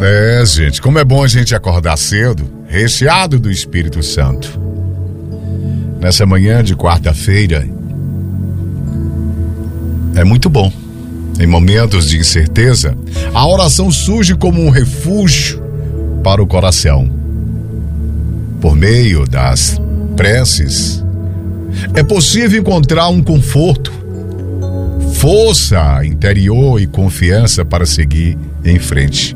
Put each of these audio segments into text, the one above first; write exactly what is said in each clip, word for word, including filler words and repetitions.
É, gente, como é bom a gente acordar cedo, recheado do Espírito Santo. Nessa manhã de quarta-feira, é muito bom. Em momentos de incerteza, a oração surge como um refúgio para o coração. Por meio das preces, é possível encontrar um conforto, força interior e confiança para seguir em frente.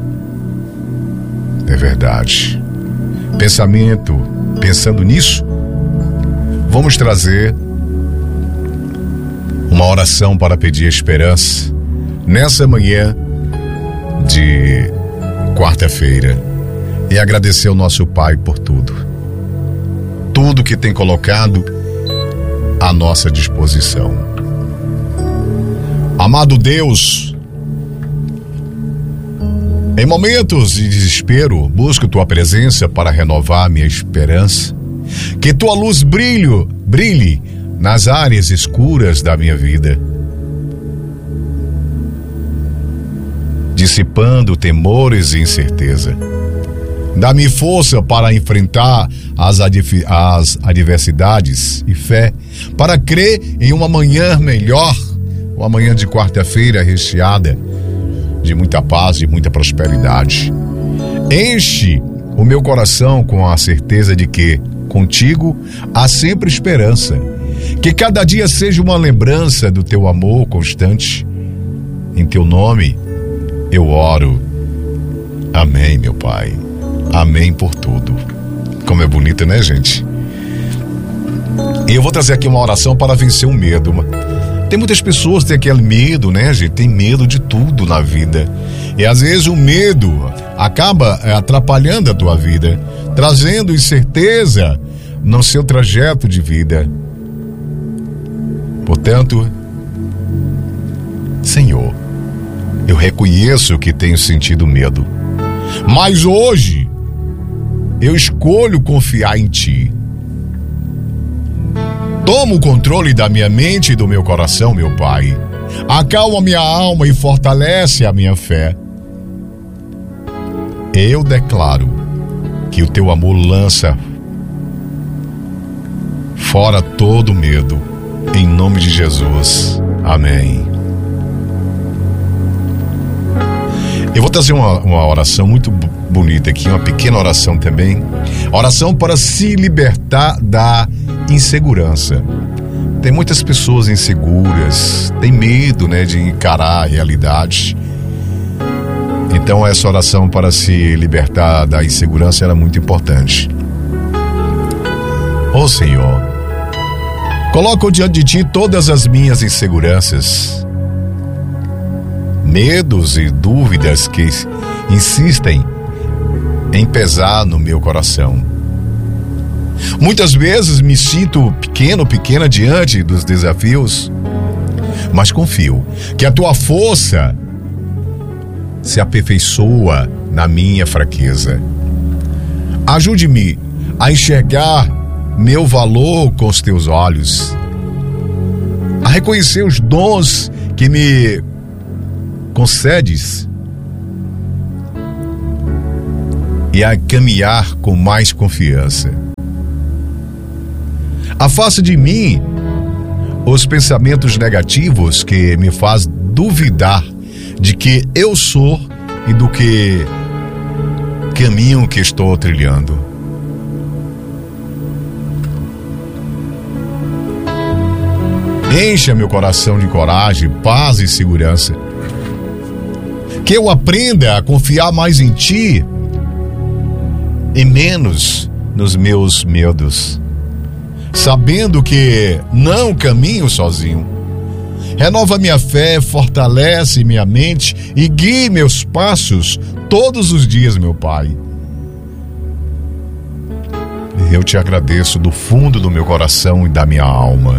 É verdade. Pensamento, pensando nisso, vamos trazer uma oração para pedir esperança nessa manhã de quarta-feira e agradecer ao nosso Pai por tudo. Tudo que tem colocado à nossa disposição. Amado Deus, em momentos de desespero, busco tua presença para renovar minha esperança. Que tua luz brilhe, brilhe nas áreas escuras da minha vida, dissipando temores e incerteza. Dá-me força para enfrentar as, adif- as adversidades e fé, para crer em uma manhã melhor, uma manhã de quarta-feira recheada de muita paz e muita prosperidade. Enche o meu coração com a certeza de que contigo há sempre esperança. Que cada dia seja uma lembrança do teu amor constante. Em teu nome eu oro. Amém, meu Pai. Amém por tudo. Como é bonito, né, gente? E eu vou trazer aqui uma oração para vencer o medo. Tem muitas pessoas que têm aquele medo, né, gente? Tem medo de tudo na vida. E às vezes o medo acaba atrapalhando a tua vida, trazendo incerteza no seu trajeto de vida. Portanto, Senhor, eu reconheço que tenho sentido medo, mas hoje eu escolho confiar em Ti. Toma o controle da minha mente e do meu coração, meu Pai. Acalma minha alma e fortalece a minha fé. Eu declaro que o Teu amor lança fora todo medo. Em nome de Jesus. Amém. Eu vou trazer uma, uma oração muito bonita aqui, uma pequena oração também. Oração para se libertar da insegurança. Tem muitas pessoas inseguras, tem medo, né, de encarar a realidade. Então essa oração para se libertar da insegurança era muito importante. Ó Senhor, coloco diante de Ti todas as minhas inseguranças, medos e dúvidas que insistem em pesar no meu coração. Muitas vezes me sinto pequeno, pequena diante dos desafios, mas confio que a Tua força se aperfeiçoa na minha fraqueza. Ajude-me a enxergar meu valor com os Teus olhos, a reconhecer os dons que me concedes e a caminhar com mais confiança. Afasta de mim os pensamentos negativos que me fazem duvidar de que eu sou e do que caminho que estou trilhando. Encha meu coração de coragem, paz e segurança. Que eu aprenda a confiar mais em Ti e menos nos meus medos, sabendo que não caminho sozinho. Renova minha fé, fortalece minha mente e guie meus passos todos os dias, meu Pai. Eu Te agradeço do fundo do meu coração e da minha alma.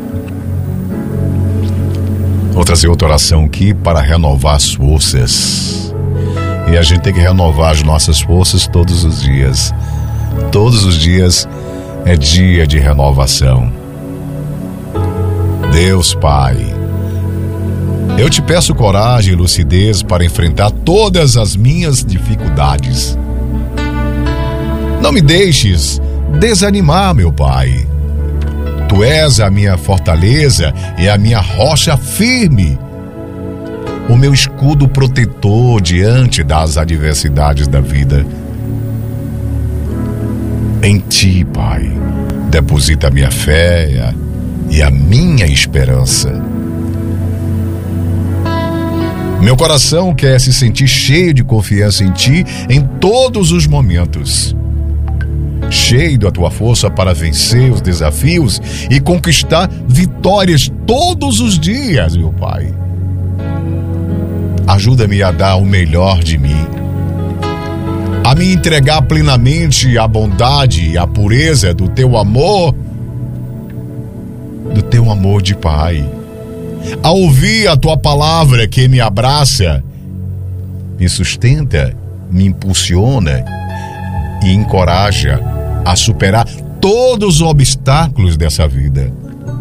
Vou trazer outra oração aqui para renovar as forças. E a gente tem que renovar as nossas forças todos os dias. Todos os dias é dia de renovação. Deus Pai, Eu te peço coragem e lucidez para enfrentar todas as minhas dificuldades. Não me deixes desanimar, meu Pai. Tu és a minha fortaleza e a minha rocha firme, o meu escudo protetor diante das adversidades da vida. Em Ti, Pai, deposita a minha fé e a minha esperança. Meu coração quer se sentir cheio de confiança em Ti em todos os momentos. Cheio da Tua força para vencer os desafios e conquistar vitórias todos os dias, meu Pai. Ajuda-me a dar o melhor de mim, a me entregar plenamente à bondade e à pureza do Teu amor, do Teu amor de Pai, a ouvir a Tua palavra que me abraça, me sustenta, me impulsiona e encoraja a superar todos os obstáculos dessa vida.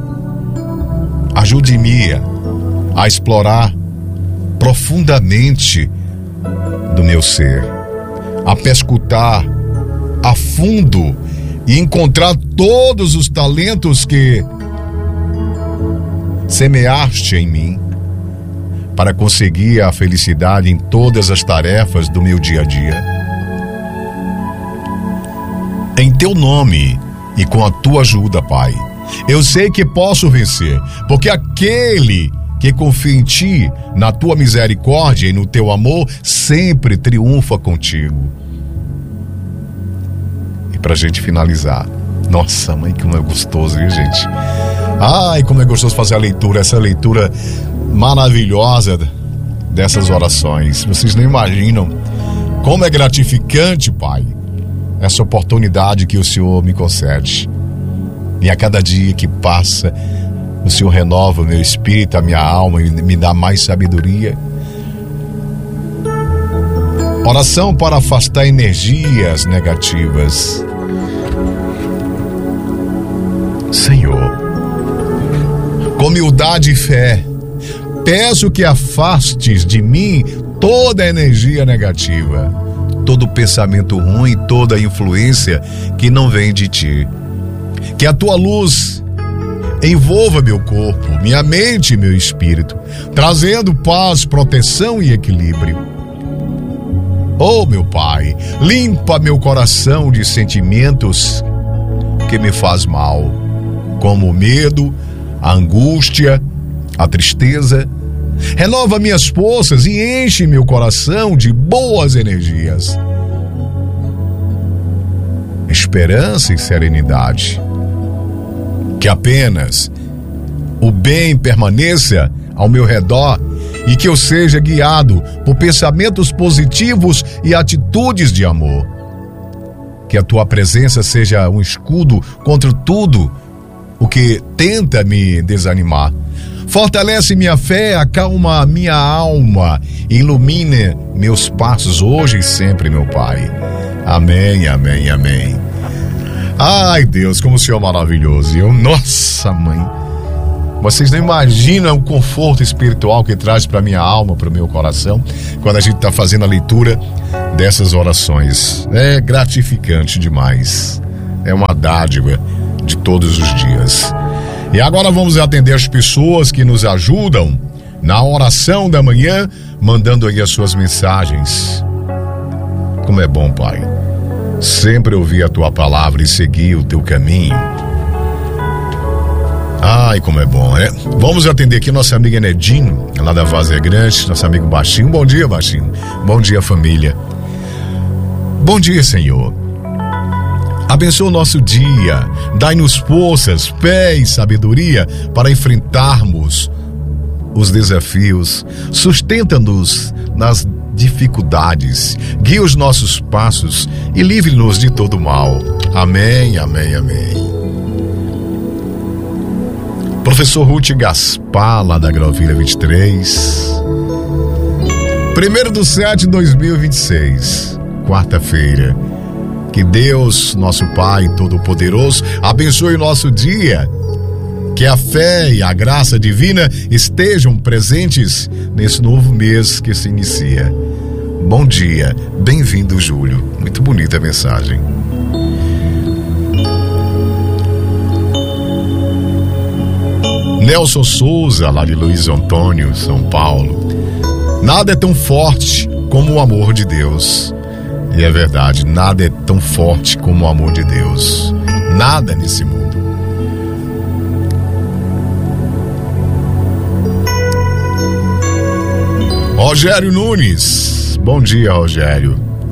Ajude-me a explorar profundamente do meu ser, a perscrutar a fundo e encontrar todos os talentos que semeaste em mim para conseguir a felicidade em todas as tarefas do meu dia a dia. Em Teu nome e com a Tua ajuda, Pai, eu sei que posso vencer, porque aquele que confia em Ti, na Tua misericórdia e no Teu amor, sempre triunfa contigo. E pra gente finalizar, nossa, mãe, como é gostoso, viu, gente? Ai, como é gostoso fazer a leitura, essa leitura maravilhosa dessas orações. Vocês não imaginam como é gratificante, Pai, essa oportunidade que o Senhor me concede. E a cada dia que passa, o Senhor renova o meu espírito, a minha alma e me dá mais sabedoria. Oração para afastar energias negativas. Senhor, com humildade e fé, peço que afastes de mim toda a energia negativa, todo pensamento ruim, toda influência que não vem de Ti. Que a Tua luz envolva meu corpo, minha mente e meu espírito, trazendo paz, proteção e equilíbrio. Oh, meu Pai, limpa meu coração de sentimentos que me faz mal, como o medo, a angústia, a tristeza. Renova minhas forças e enche meu coração de boas energias, esperança e serenidade. Que apenas o bem permaneça ao meu redor e que eu seja guiado por pensamentos positivos e atitudes de amor. Que a Tua presença seja um escudo contra tudo o que tenta me desanimar. Fortalece minha fé, acalma minha alma, ilumine meus passos hoje e sempre, meu Pai. Amém, amém, amém. Ai, Deus, como o Senhor é maravilhoso. E eu, nossa, mãe, vocês não imaginam o conforto espiritual que traz para minha alma, para o meu coração, quando a gente está fazendo a leitura dessas orações. É gratificante demais. É uma dádiva de todos os dias. E agora vamos atender as pessoas que nos ajudam na oração da manhã, mandando aí as suas mensagens. Como é bom, Pai, sempre ouvir a Tua palavra e seguir o Teu caminho. Ai, como é bom, né? Vamos atender aqui nossa amiga Nedinho, lá da Vazia Grande, nosso amigo Baixinho. Bom dia, Baixinho. Bom dia, família. Bom dia, Senhor. Abençoa o nosso dia, dai-nos forças, fé e sabedoria para enfrentarmos os desafios, sustenta-nos nas dificuldades, guia os nossos passos e livre-nos de todo mal. Amém, amém, amém. Professor Ruth Gaspar, lá da Agrovilha vinte e três, primeiro de setembro de dois mil e vinte e seis, quarta-feira. Que Deus, nosso Pai Todo-Poderoso, abençoe o nosso dia. Que a fé e a graça divina estejam presentes nesse novo mês que se inicia. Bom dia, bem-vindo, Júlio. Muito bonita a mensagem. Nelson Souza, lá de Luiz Antônio, São Paulo. Nada é tão forte como o amor de Deus. E é verdade, nada é tão forte como o amor de Deus. Nada nesse mundo. Rogério Nunes. Bom dia, Rogério.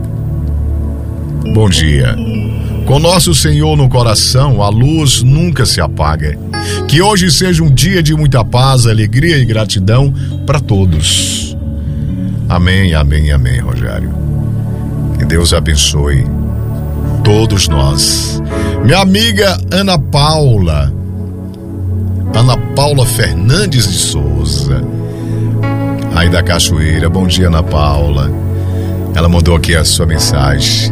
Bom dia. Com nosso Senhor no coração, a luz nunca se apaga. Que hoje seja um dia de muita paz, alegria e gratidão para todos. Amém, amém, amém, Rogério. Que Deus abençoe todos nós. Minha amiga Ana Paula. Ana Paula Fernandes de Souza. Aí da Cachoeira. Bom dia, Ana Paula. Ela mandou aqui a sua mensagem.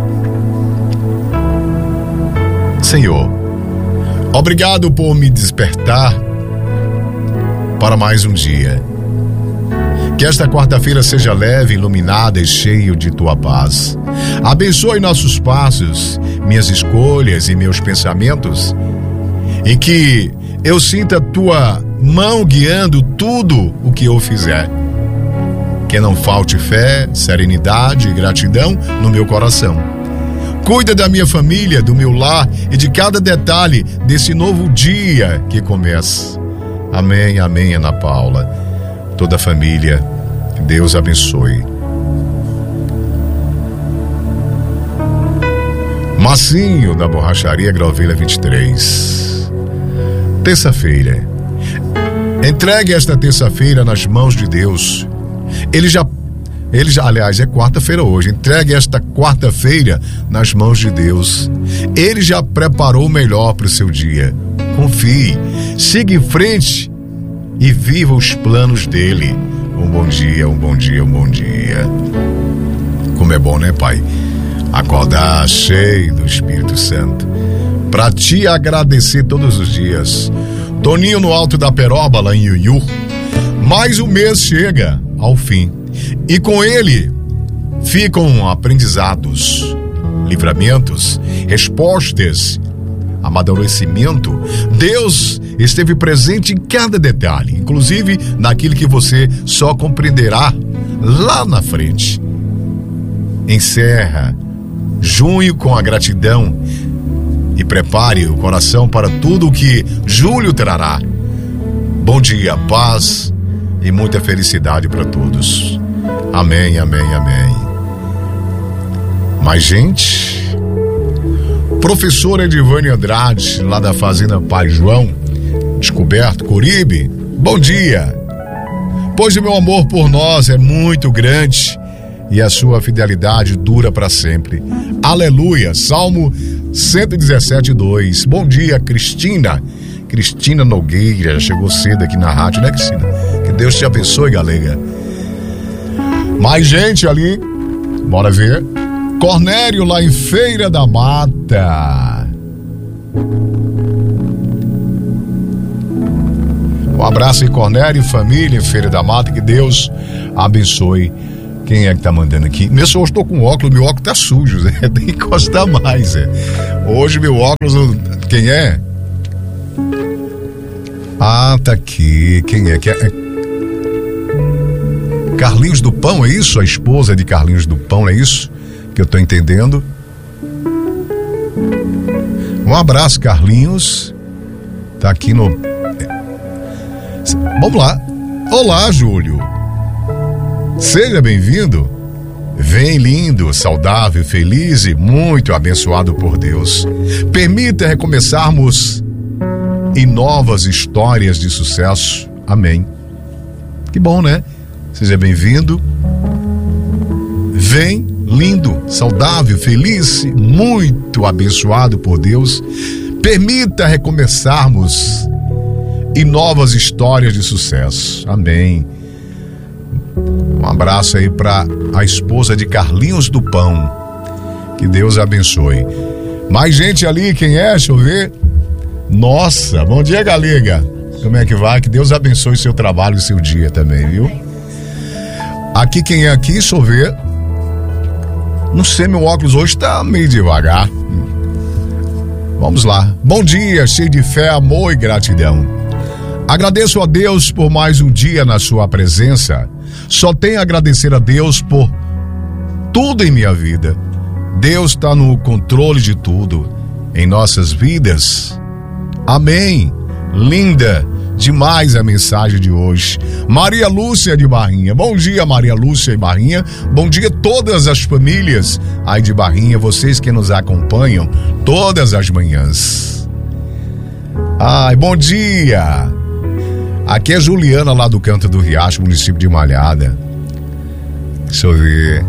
Senhor, obrigado por me despertar para mais um dia. Que esta quarta-feira seja leve, iluminada e cheio de tua paz. Abençoe nossos passos, minhas escolhas e meus pensamentos, e que eu sinta tua mão guiando tudo o que eu fizer. Que não falte fé, serenidade e gratidão no meu coração. Cuida da minha família, do meu lar e de cada detalhe desse novo dia que começa. Amém, amém, Ana Paula. Toda a família, que Deus abençoe. Massinho, da Borracharia Grovilha vinte e três. Terça-feira. Entregue esta terça-feira nas mãos de Deus. Ele já Ele já, aliás, é quarta-feira hoje. Entregue esta quarta-feira nas mãos de Deus. Ele já preparou o melhor para o seu dia. Confie, siga em frente e viva os planos dele. Um bom dia, um bom dia, um bom dia. Como é bom, né, Pai? Acordar cheio do Espírito Santo para te agradecer todos os dias. Toninho no Alto da Peroba, lá em Iuiú. Mais um mês chega ao fim. E com ele ficam aprendizados, livramentos, respostas, amadurecimento. Deus esteve presente em cada detalhe, inclusive naquilo que você só compreenderá lá na frente. Encerra junho com a gratidão e prepare o coração para tudo o que julho trará. Bom dia, paz e muita felicidade para todos. Amém, amém, amém. Mais gente? Professora Edivane Andrade, lá da Fazenda Pai João, Descoberto, Coribe. Bom dia. Pois o meu amor por nós é muito grande e a sua fidelidade dura para sempre. Aleluia. Salmo cento e dezessete, dois. Bom dia, Cristina. Cristina Nogueira, chegou cedo aqui na rádio, né, Cristina? Que Deus te abençoe, galega. Mais gente ali, bora ver. Cornélio, lá em Feira da Mata. Um abraço em Cornélio, família em Feira da Mata, que Deus abençoe. Quem é que tá mandando aqui? Meu senhor, estou com óculos, meu óculos tá sujo, né? Tem que encostar mais, é. Hoje meu óculos, quem é? Ah, tá aqui, quem é? Que é? Carlinhos do Pão, é isso? A esposa de Carlinhos do Pão, é isso que eu tô entendendo? Um abraço, Carlinhos. Tá aqui no... Vamos lá. Olá, Júlio. Seja bem-vindo. Vem lindo, saudável, feliz e muito abençoado por Deus. Permita recomeçarmos em novas histórias de sucesso. Amém. Que bom, né? Seja bem-vindo. Vem lindo, saudável, feliz, muito abençoado por Deus. Permita recomeçarmos em novas histórias de sucesso. Amém. Um abraço aí para a esposa de Carlinhos do Pão. Que Deus abençoe. Mais gente ali, quem é? Deixa eu ver. Nossa, bom dia, Galega. Como é que vai? Que Deus abençoe seu trabalho e seu dia também, viu? Aqui, quem é aqui, só ver. Não sei, meu óculos hoje tá meio devagar. Vamos lá. Bom dia, cheio de fé, amor e gratidão. Agradeço a Deus por mais um dia na sua presença. Só tenho a agradecer a Deus por tudo em minha vida. Deus está no controle de tudo em nossas vidas. Amém. Linda demais a mensagem de hoje. Maria Lúcia de Barrinha. Bom dia, Maria Lúcia de Barrinha. Bom dia a todas as famílias aí de Barrinha, vocês que nos acompanham todas as manhãs. Ai, bom dia. Aqui é Juliana lá do Canto do Riacho, município de Malhada. Deixa eu ver.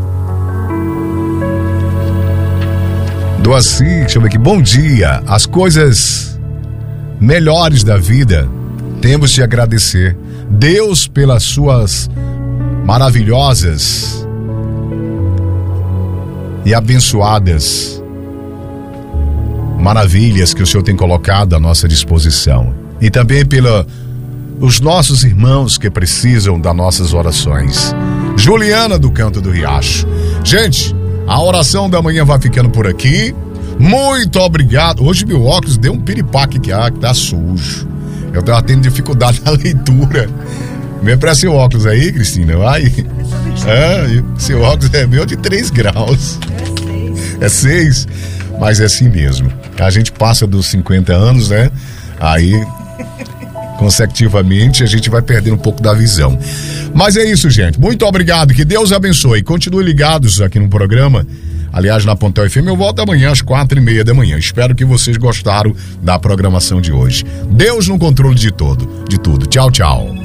Do assim, deixa eu ver aqui. Bom dia. As coisas melhores da vida temos de agradecer Deus pelas suas maravilhosas e abençoadas maravilhas que o Senhor tem colocado à nossa disposição, e também pela os nossos irmãos que precisam das nossas orações. Juliana do Canto do Riacho. Gente, a oração da manhã vai ficando por aqui. Muito obrigado. Hoje meu óculos deu um piripaque que, ah, que tá sujo. Eu tava tendo dificuldade na leitura. Me empresta seu óculos aí, Cristina. Vai. É, seu óculos é meu de três graus. É seis. Mas é assim mesmo. A gente passa dos cinquenta anos, né? Aí, consecutivamente, a gente vai perdendo um pouco da visão. Mas é isso, gente. Muito obrigado. Que Deus abençoe. Continue ligados aqui no programa. Aliás, na Pontel F M eu volto amanhã às quatro e meia da manhã. Espero que vocês gostaram da programação de hoje. Deus no controle de todo, de tudo. Tchau, tchau.